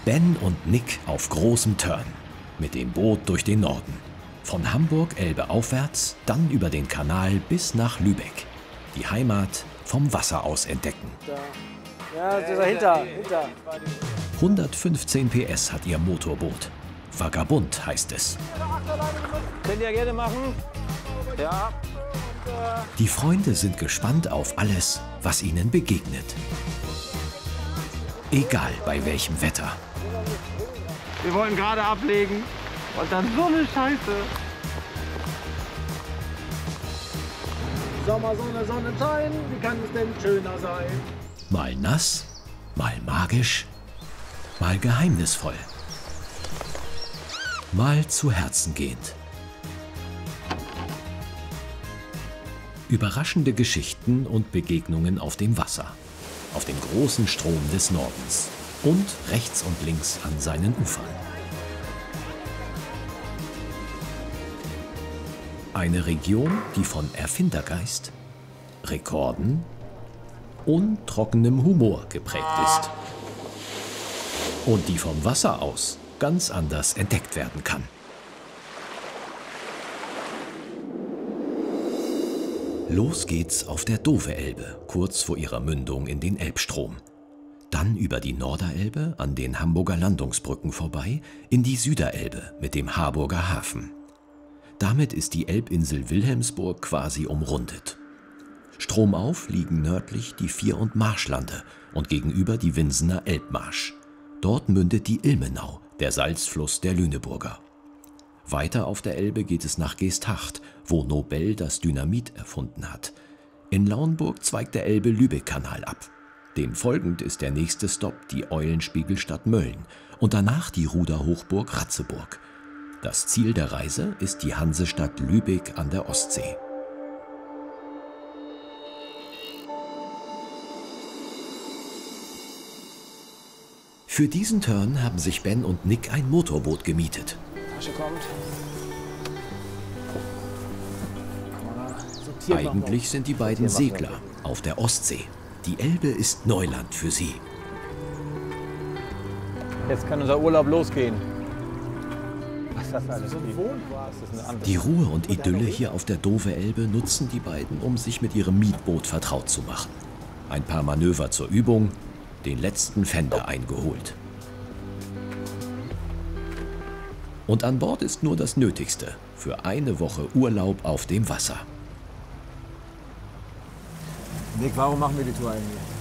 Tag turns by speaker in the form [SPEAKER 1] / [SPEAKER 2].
[SPEAKER 1] Ben und Nick auf großem Turn. Mit dem Boot durch den Norden. Von Hamburg Elbe aufwärts, dann über den Kanal bis nach Lübeck. Die Heimat vom Wasser aus entdecken.
[SPEAKER 2] Ja, dahinter.
[SPEAKER 1] 115 PS hat ihr Motorboot. Vagabund heißt es.
[SPEAKER 2] Könnt ihr gerne machen. Ja.
[SPEAKER 1] Die Freunde sind gespannt auf alles, was ihnen begegnet. Egal bei welchem Wetter.
[SPEAKER 2] Wir wollen gerade ablegen und dann so eine Scheiße. Sommer, Sonne, Sonnenschein, wie kann es denn schöner sein?
[SPEAKER 1] Mal nass, mal magisch, mal geheimnisvoll. Mal zu Herzen gehend. Überraschende Geschichten und Begegnungen auf dem Wasser. Auf dem großen Strom des Nordens. Und rechts und links an seinen Ufern. Eine Region, die von Erfindergeist, Rekorden und trockenem Humor geprägt ist. Und die vom Wasser aus ganz anders entdeckt werden kann. Los geht's auf der Dove-Elbe, kurz vor ihrer Mündung in den Elbstrom. Dann über die Norderelbe an den Hamburger Landungsbrücken vorbei in die Süderelbe mit dem Harburger Hafen. Damit ist die Elbinsel Wilhelmsburg quasi umrundet. Stromauf liegen nördlich die Vier- und Marschlande und gegenüber die Winsener Elbmarsch. Dort mündet die Ilmenau, der Salzfluss der Lüneburger. Weiter auf der Elbe geht es nach Geesthacht, wo Nobel das Dynamit erfunden hat. In Lauenburg zweigt der Elbe-Lübeck-Kanal ab. Dem folgend ist der nächste Stopp die Eulenspiegelstadt Mölln und danach die Ruderhochburg Ratzeburg. Das Ziel der Reise ist die Hansestadt Lübeck an der Ostsee. Für diesen Turn haben sich Ben und Nick ein Motorboot gemietet.
[SPEAKER 2] Tasche kommt.
[SPEAKER 1] Eigentlich sind die beiden Segler auf der Ostsee. Die Elbe ist Neuland für sie.
[SPEAKER 2] Jetzt kann unser Urlaub losgehen. Was das alles gibt.
[SPEAKER 1] Die Ruhe und Idylle hier auf der Dove-Elbe nutzen die beiden, um sich mit ihrem Mietboot vertraut zu machen. Ein paar Manöver zur Übung, den letzten Fender eingeholt. Und an Bord ist nur das Nötigste für eine Woche Urlaub auf dem Wasser.
[SPEAKER 2] Nick, warum machen wir die Tour eigentlich?